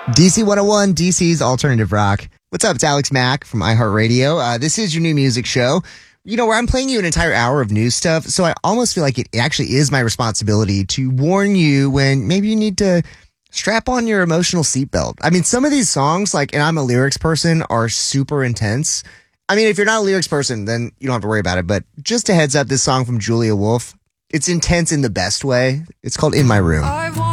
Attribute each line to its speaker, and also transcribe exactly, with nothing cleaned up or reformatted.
Speaker 1: D C one oh one, D C's Alternative Rock. What's up? It's Alex Mack from iHeartRadio. Uh, this is your new music show, you know, where I'm playing you an entire hour of news stuff. So I almost feel like it actually is my responsibility to warn you when maybe you need to strap on your emotional seatbelt. I mean, some of these songs, like, and I'm a lyrics person, are super intense. I mean, if you're not a lyrics person, then you don't have to worry about it. But just a heads up, this song from Julia Wolf, it's intense in the best way. It's called In My Room.
Speaker 2: I